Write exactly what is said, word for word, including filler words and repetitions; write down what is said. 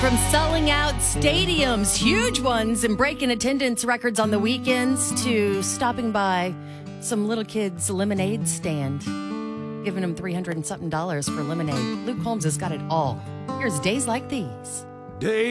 From selling out stadiums, huge ones, and breaking attendance records on the weekends to stopping by some little kids' lemonade stand, giving them three hundred and something dollars for lemonade. Luke Holmes has got it all. Here's Days Like These. Days